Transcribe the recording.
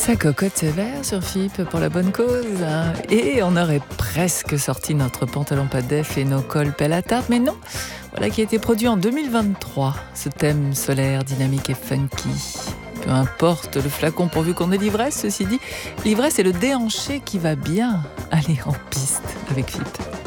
Ça cocotte sévère sur FIP pour la bonne cause. Et on aurait presque sorti notre pantalon pas def et nos cols pelle à tarte, mais non. Voilà qui a été produit en 2023, ce thème solaire, dynamique et funky. Peu importe le flacon pourvu qu'on ait l'ivresse, ceci dit, l'ivresse est le déhanché qui va bien aller en piste avec FIP.